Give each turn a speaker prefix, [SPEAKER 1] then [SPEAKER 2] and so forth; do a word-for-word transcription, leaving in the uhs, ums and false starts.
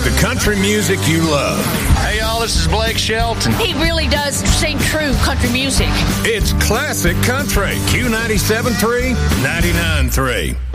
[SPEAKER 1] about the country music you love.
[SPEAKER 2] Hey, y'all, this is Blake Shelton.
[SPEAKER 3] He really does sing true country music.
[SPEAKER 1] It's classic country. Q ninety-seven point three, ninety-nine point three.